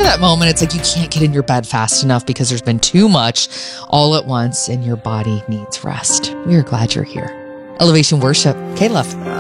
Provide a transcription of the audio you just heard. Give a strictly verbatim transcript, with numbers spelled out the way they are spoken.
ever that moment? It's like you can't get in your bed fast enough because there's been too much all at once and your body needs rest. We are glad you're here. Elevation Worship, K-Love.